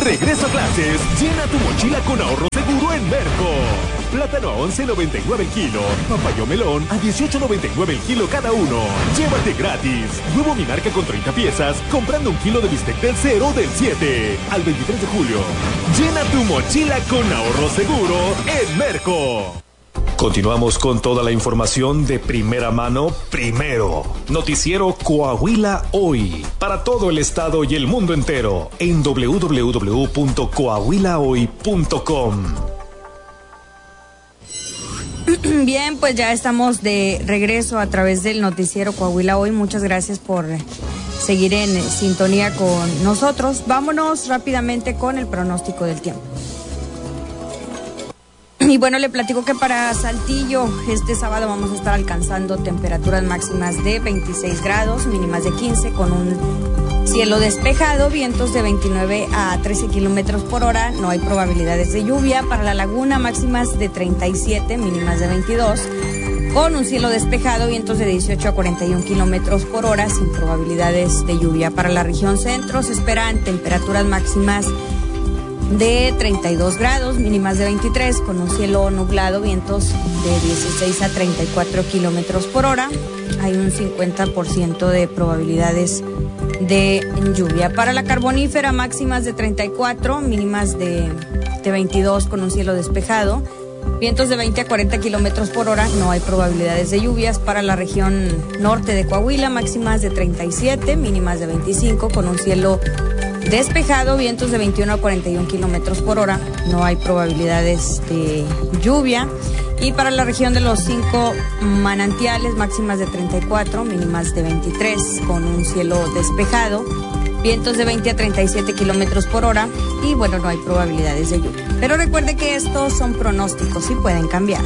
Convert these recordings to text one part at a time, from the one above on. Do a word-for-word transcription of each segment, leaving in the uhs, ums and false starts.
regreso a clases. Llena tu mochila con ahorro seguro en Merco. Plátano a once noventa y nueve el kilo. Papayo melón a dieciocho noventa y nueve el kilo cada uno. Llévate gratis. Huevo Minarca con treinta piezas. Comprando un kilo de bistec del cero del siete. Al veintitrés de julio. Llena tu mochila con ahorro seguro en Merco. Continuamos con toda la información de primera mano, primero. Noticiero Coahuila Hoy. Para todo el estado y el mundo entero. En doble u doble u doble u punto coahuila hoy punto com. Bien, pues ya estamos de regreso a través del noticiero Coahuila Hoy. Muchas gracias por seguir en sintonía con nosotros. Vámonos rápidamente con el pronóstico del tiempo. Y bueno, le platico que para Saltillo este sábado vamos a estar alcanzando temperaturas máximas de veintiséis grados, mínimas de quince, con un cielo despejado, vientos de veintinueve a trece kilómetros por hora, no hay probabilidades de lluvia. Para la Laguna, máximas de treinta y siete, mínimas de veintidós, con un cielo despejado, vientos de dieciocho a cuarenta y un kilómetros por hora, sin probabilidades de lluvia. Para la región centro se esperan temperaturas máximas de treinta y dos grados, mínimas de veintitrés, con un cielo nublado, vientos de dieciséis a treinta y cuatro kilómetros por hora. Hay un cincuenta por ciento de probabilidades de lluvia. Para la Carbonífera, máximas de treinta y cuatro, mínimas de, de veintidós, con un cielo despejado, vientos de veinte a cuarenta kilómetros por hora, no hay probabilidades de lluvias. Para la región norte de Coahuila, máximas de treinta y siete, mínimas de veinticinco, con un cielo despejado, vientos de veintiuno a cuarenta y un kilómetros por hora, no hay probabilidades de lluvia. Y para la región de los cinco manantiales, máximas de treinta y cuatro, mínimas de veintitrés, con un cielo despejado, vientos de veinte a treinta y siete kilómetros por hora, y bueno, no hay probabilidades de lluvia. Pero recuerde que estos son pronósticos y pueden cambiar.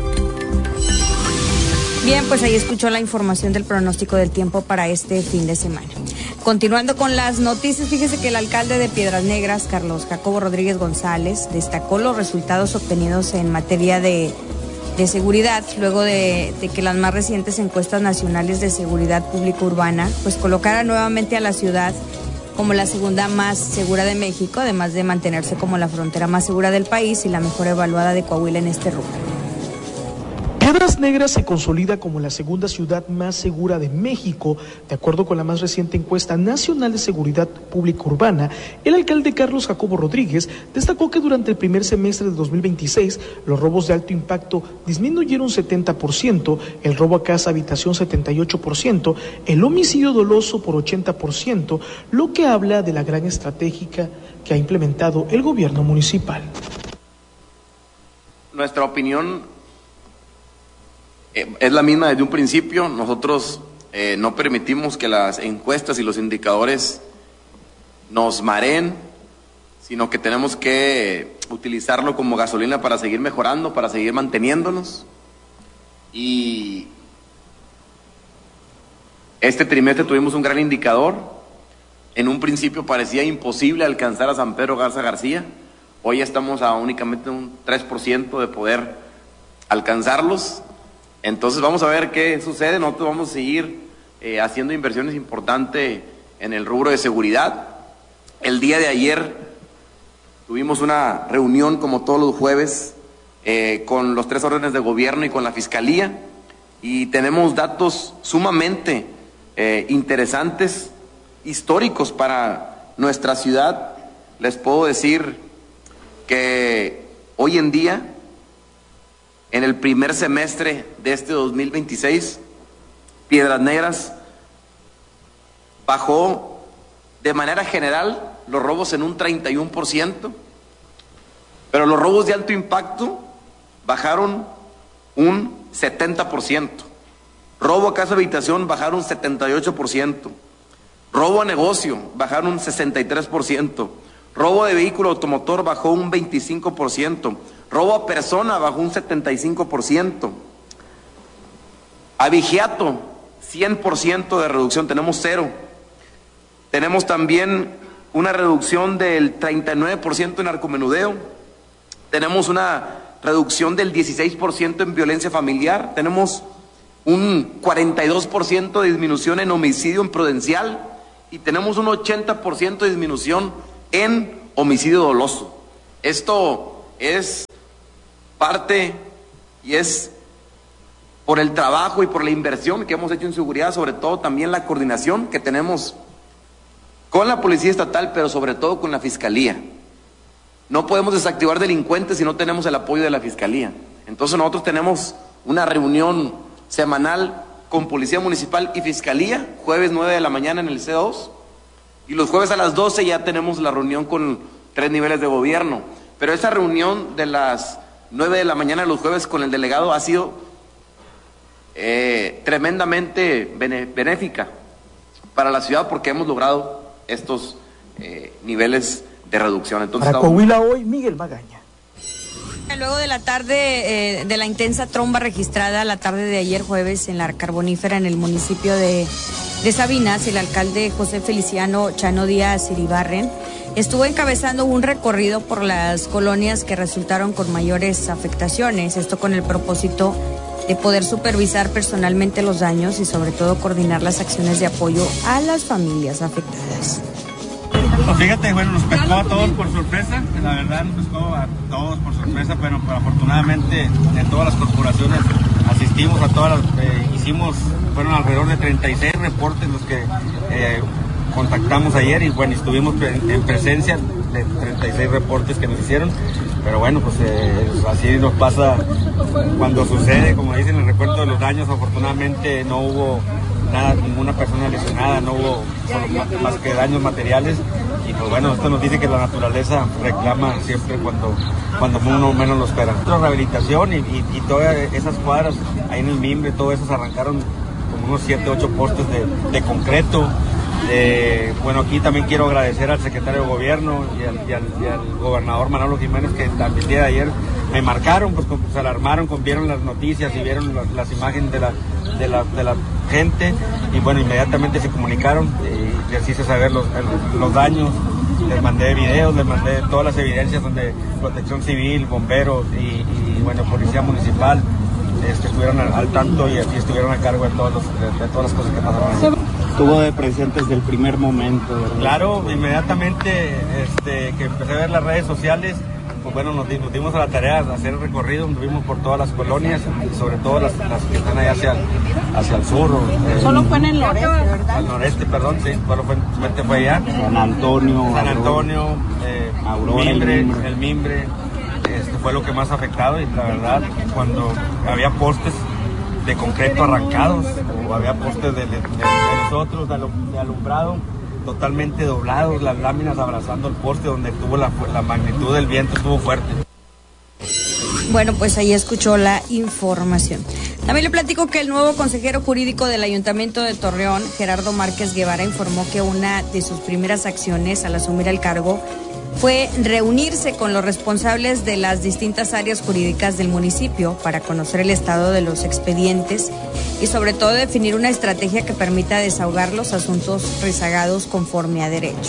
Bien, pues ahí escuchó la información del pronóstico del tiempo para este fin de semana. Continuando con las noticias, fíjese que el alcalde de Piedras Negras, Carlos Jacobo Rodríguez González, destacó los resultados obtenidos en materia de, de seguridad, luego de, de que las más recientes encuestas nacionales de seguridad pública urbana, pues colocaran nuevamente a la ciudad como la segunda más segura de México, además de mantenerse como la frontera más segura del país y la mejor evaluada de Coahuila en este rubro. Piedras Negras se consolida como la segunda ciudad más segura de México, de acuerdo con la más reciente encuesta nacional de seguridad pública urbana. El alcalde Carlos Jacobo Rodríguez destacó que durante el primer semestre de dos mil veintiséis los robos de alto impacto disminuyeron setenta por ciento, el robo a casa habitación setenta y ocho por ciento, el homicidio doloso por ochenta por ciento, lo que habla de la gran estrategia que ha implementado el gobierno municipal. Nuestra opinión es la misma desde un principio. Nosotros eh, no permitimos que las encuestas y los indicadores nos mareen, sino que tenemos que utilizarlo como gasolina para seguir mejorando, para seguir manteniéndonos. Y este trimestre tuvimos un gran indicador. En un principio parecía imposible alcanzar a San Pedro Garza García. Hoy estamos a únicamente un tres por ciento de poder alcanzarlos. Entonces vamos a ver qué sucede. Nosotros vamos a seguir eh, haciendo inversiones importantes en el rubro de seguridad. El día de ayer tuvimos una reunión, como todos los jueves, eh, con los tres órdenes de gobierno y con la Fiscalía, y tenemos datos sumamente eh, interesantes, históricos para nuestra ciudad. Les puedo decir que hoy en día, en el primer semestre de este dos mil veintiséis, Piedras Negras bajó de manera general los robos en un treinta y uno por ciento, pero los robos de alto impacto bajaron un setenta por ciento, robo a casa habitación bajaron un setenta y ocho por ciento, robo a negocio bajaron un sesenta y tres por ciento, robo de vehículo automotor bajó un veinticinco por ciento, robo a persona bajó un setenta y cinco por ciento. Abigeato, cien por ciento de reducción, tenemos cero. Tenemos también una reducción del treinta y nueve por ciento en narcomenudeo. Tenemos una reducción del dieciséis por ciento en violencia familiar. Tenemos un cuarenta y dos por ciento de disminución en homicidio imprudencial. Y tenemos un ochenta por ciento de disminución en homicidio doloso. Esto es parte y es por el trabajo y por la inversión que hemos hecho en seguridad, sobre todo también la coordinación que tenemos con la Policía Estatal, pero sobre todo con la Fiscalía. No podemos desactivar delincuentes si no tenemos el apoyo de la Fiscalía. Entonces nosotros tenemos una reunión semanal con Policía Municipal y Fiscalía, jueves nueve de la mañana en el C dos, y los jueves a las doce ya tenemos la reunión con tres niveles de gobierno. Pero esa reunión de las nueve de la mañana los jueves con el delegado ha sido eh, tremendamente bene, benéfica para la ciudad, porque hemos logrado estos eh, niveles de reducción. Entonces, para Coahuila hoy, Miguel Magaña. Luego de la tarde, eh, de la intensa tromba registrada la tarde de ayer jueves en la Carbonífera en el municipio de, de Sabinas, el alcalde José Feliciano Chano Díaz Iribarren estuvo encabezando un recorrido por las colonias que resultaron con mayores afectaciones, esto con el propósito de poder supervisar personalmente los daños y sobre todo coordinar las acciones de apoyo a las familias afectadas. Pues fíjate, bueno, nos pescó a todos por sorpresa, la verdad nos pescó a todos por sorpresa, pero, pero afortunadamente en todas las corporaciones asistimos a todas las, eh, hicimos, fueron alrededor de treinta y seis reportes los que eh, contactamos ayer y bueno, estuvimos en, en presencia de treinta y seis reportes que nos hicieron, pero bueno, pues eh, así nos pasa cuando sucede, como dicen, el recuento de los daños, afortunadamente no hubo nada, ninguna persona lesionada, no hubo solo más que daños materiales y pues bueno, esto nos dice que la naturaleza reclama siempre cuando, cuando uno menos lo espera. La rehabilitación y, y, y todas esas cuadras ahí en el Mimbre, todo eso se arrancaron como unos siete, ocho postes de, de concreto. Eh, bueno, aquí también quiero agradecer al secretario de Gobierno y al, y al, y al gobernador Manolo Jiménez, que también el día de ayer me marcaron, pues se alarmaron, vieron las noticias y vieron las, las imágenes de la, de, la, de la gente y bueno, inmediatamente se comunicaron y les hice saber los, los daños, les mandé videos, les mandé todas las evidencias donde Protección Civil, bomberos y, y bueno, Policía Municipal este, estuvieron al, al tanto y aquí estuvieron a cargo de, todos los, de, de todas las cosas que pasaron. Estuvo de presente desde el primer momento, ¿verdad? Claro, inmediatamente este, que empecé a ver las redes sociales, pues bueno, nos, nos dimos a la tarea de hacer el recorrido, nos vimos por todas las colonias, sobre todo las, las que están ahí hacia, hacia el sur. Eh, Solo fue en el noreste, ¿verdad? Al noreste, perdón, sí, solo fue, fue allá. San Antonio. San Antonio, eh, Aurora, Mimbre, el Mimbre. El Mimbre este, fue lo que más afectado y la verdad, cuando había postes de concreto arrancados, o había postes de, de, de, de nosotros, de, de alumbrado, totalmente doblados, las láminas abrazando el poste donde tuvo la, la magnitud del viento, estuvo fuerte. Bueno, pues ahí escuchó la información. También le platico que el nuevo consejero jurídico del Ayuntamiento de Torreón, Gerardo Márquez Guevara, informó que una de sus primeras acciones al asumir el cargo fue reunirse con los responsables de las distintas áreas jurídicas del municipio para conocer el estado de los expedientes y sobre todo definir una estrategia que permita desahogar los asuntos rezagados conforme a derecho.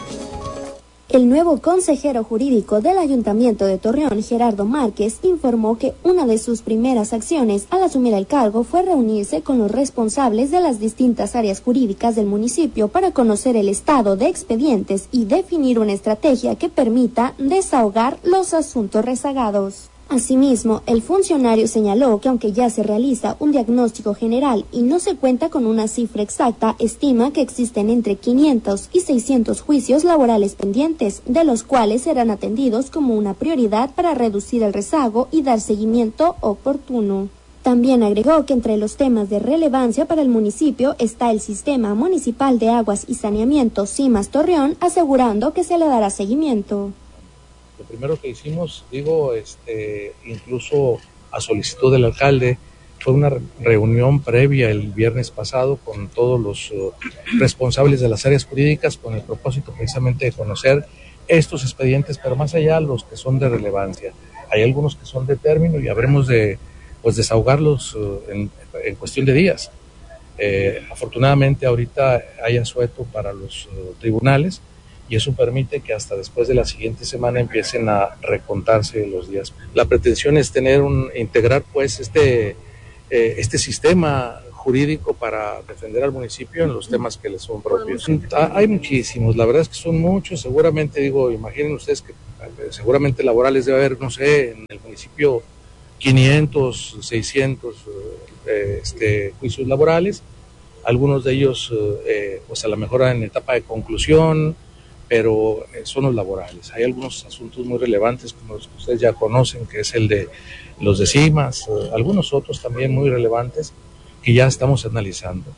El nuevo consejero jurídico del Ayuntamiento de Torreón, Gerardo Márquez, informó que una de sus primeras acciones al asumir el cargo fue reunirse con los responsables de las distintas áreas jurídicas del municipio para conocer el estado de expedientes y definir una estrategia que permita desahogar los asuntos rezagados. Asimismo, el funcionario señaló que aunque ya se realiza un diagnóstico general y no se cuenta con una cifra exacta, estima que existen entre quinientos y seiscientos juicios laborales pendientes, de los cuales serán atendidos como una prioridad para reducir el rezago y dar seguimiento oportuno. También agregó que entre los temas de relevancia para el municipio está el Sistema Municipal de Aguas y Saneamiento SIMAS Torreón, asegurando que se le dará seguimiento. Lo primero que hicimos, digo, este, incluso a solicitud del alcalde, fue una reunión previa el viernes pasado con todos los uh, responsables de las áreas jurídicas con el propósito precisamente de conocer estos expedientes, pero más allá los que son de relevancia. Hay algunos que son de término y habremos de pues, desahogarlos uh, en, en cuestión de días. Eh, afortunadamente ahorita hay asueto para los uh, tribunales, y eso permite que hasta después de la siguiente semana empiecen a recontarse los días. La pretensión es tener un, integrar pues este, eh, este sistema jurídico para defender al municipio en los temas que les son propios. Hay muchísimos, la verdad es que son muchos, seguramente, digo, imaginen ustedes que seguramente laborales debe haber, no sé, en el municipio quinientos, seiscientos eh, este, juicios laborales, algunos de ellos eh, pues a lo mejor en etapa de conclusión, pero eh, son los laborales. Hay algunos asuntos muy relevantes como los que ustedes ya conocen, que es el de los de CIMAS, eh, algunos otros también muy relevantes que ya estamos analizando.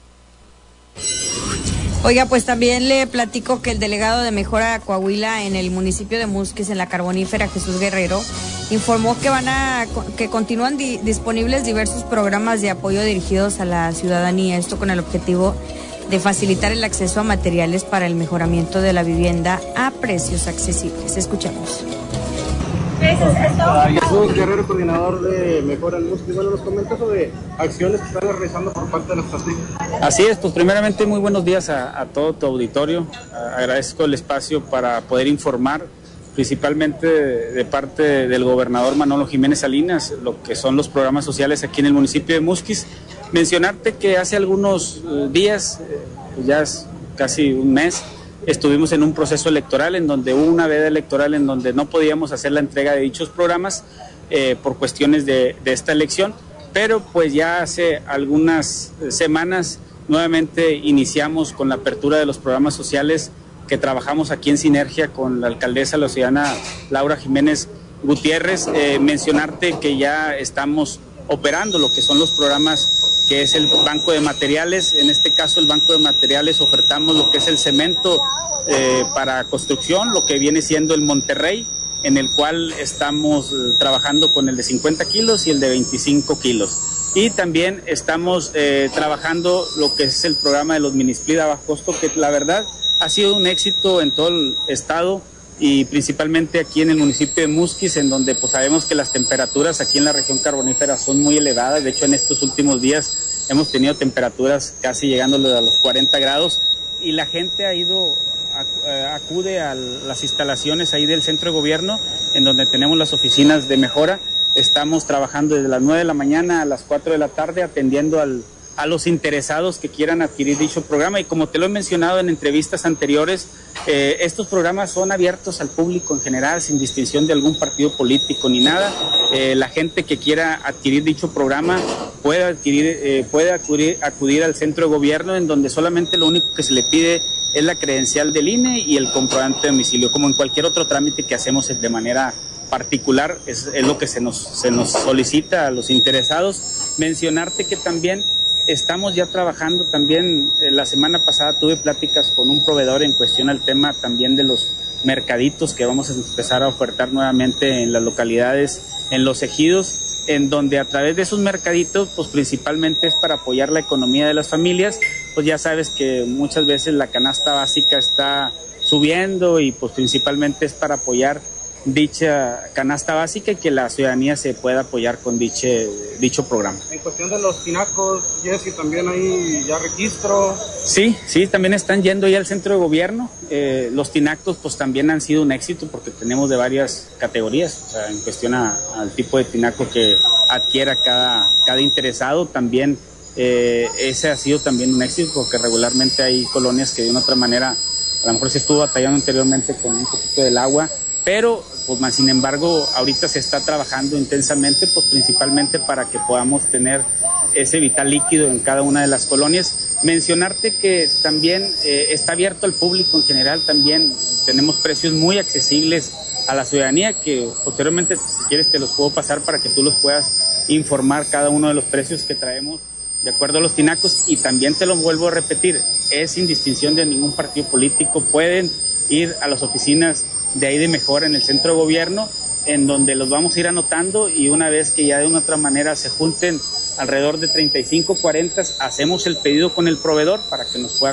Oiga, pues también le platico que el delegado de Mejora Coahuila en el municipio de Musquis, en la Carbonífera, Jesús Guerrero, informó que van a que continúan di, disponibles diversos programas de apoyo dirigidos a la ciudadanía, esto con el objetivo de facilitar el acceso a materiales para el mejoramiento de la vivienda a precios accesibles. Escuchamos. Jesús Guerrero, coordinador de Mejora en Musquis. Bueno, nos comenta sobre acciones que están realizando por parte de las familias. Así es, pues primeramente muy buenos días a, a todo tu auditorio. A, agradezco el espacio para poder informar, principalmente de, de parte del gobernador Manolo Jiménez Salinas, lo que son los programas sociales aquí en el municipio de Musquis. Mencionarte que hace algunos eh, días, eh, pues ya es casi un mes, estuvimos en un proceso electoral en donde hubo una veda electoral en donde no podíamos hacer la entrega de dichos programas eh, por cuestiones de, de esta elección, pero pues ya hace algunas semanas nuevamente iniciamos con la apertura de los programas sociales que trabajamos aquí en sinergia con la alcaldesa, la ciudadana Laura Jiménez Gutiérrez. Eh, mencionarte que ya estamos operando lo que son los programas que es el banco de materiales. En este caso el banco de materiales ofertamos lo que es el cemento eh, para construcción, lo que viene siendo el Monterrey, en el cual estamos eh, trabajando con el de cincuenta kilos y el de veinticinco kilos. Y también estamos eh, trabajando lo que es el programa de los minisplit a bajo costo, que la verdad ha sido un éxito en todo el estado y principalmente aquí en el municipio de Musquis, en donde pues sabemos que las temperaturas aquí en la región carbonífera son muy elevadas. De hecho, en estos últimos días hemos tenido temperaturas casi llegando a los cuarenta grados y la gente ha ido, acude a las instalaciones ahí del centro de gobierno, en donde tenemos las oficinas de mejora. Estamos trabajando desde las nueve de la mañana a las cuatro de la tarde atendiendo al a los interesados que quieran adquirir dicho programa, y como te lo he mencionado en entrevistas anteriores, eh, estos programas son abiertos al público en general, sin distinción de algún partido político ni nada. Eh, la gente que quiera adquirir dicho programa puede adquirir, eh, puede acudir, acudir al centro de gobierno, en donde solamente lo único que se le pide es la credencial del I N E y el comprobante de domicilio, como en cualquier otro trámite que hacemos de manera particular. Es, es lo que se nos, se nos solicita a los interesados. Mencionarte que también estamos ya trabajando también, eh, la semana pasada tuve pláticas con un proveedor en cuestión al tema también de los mercaditos que vamos a empezar a ofertar nuevamente en las localidades, en los ejidos, en donde a través de esos mercaditos, pues principalmente es para apoyar la economía de las familias. Pues ya sabes que muchas veces la canasta básica está subiendo y pues principalmente es para apoyar dicha canasta básica y que la ciudadanía se pueda apoyar con diche, dicho programa. En cuestión de los tinacos, ¿es que también hay ya registro? Sí, sí, también están yendo ya al centro de gobierno. Eh, los tinacos pues también han sido un éxito porque tenemos de varias categorías, o sea, en cuestión a, al tipo de tinaco que adquiera cada, cada interesado. También eh, ese ha sido también un éxito porque regularmente hay colonias que de una otra manera, a lo mejor se estuvo batallando anteriormente con un poquito del agua, pero pues más sin embargo ahorita se está trabajando intensamente, pues principalmente para que podamos tener ese vital líquido en cada una de las colonias. Mencionarte que también eh, está abierto al público en general, también tenemos precios muy accesibles a la ciudadanía, que posteriormente si quieres te los puedo pasar para que tú los puedas informar cada uno de los precios que traemos de acuerdo a los tinacos. Y también te lo vuelvo a repetir, es sin distinción de ningún partido político. Pueden ir a las oficinas de ahí de mejora en el centro de gobierno, en donde los vamos a ir anotando, y una vez que ya de una otra manera se junten alrededor de treinta y cinco, cuarenta, hacemos el pedido con el proveedor para que nos pueda